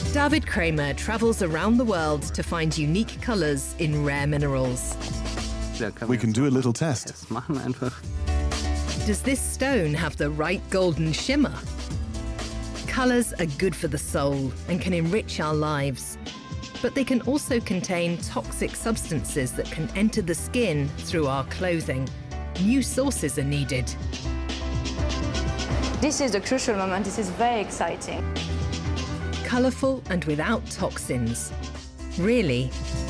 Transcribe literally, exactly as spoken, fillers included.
David Kramer travels around the world to find unique colours in rare minerals. We can do a little test. Does this stone have the right golden shimmer? Colours are good for the soul and can enrich our lives. But they can also contain toxic substances that can enter the skin through our clothing. New sources are needed. This is the crucial moment. This is very exciting. Colourful and without toxins. Really,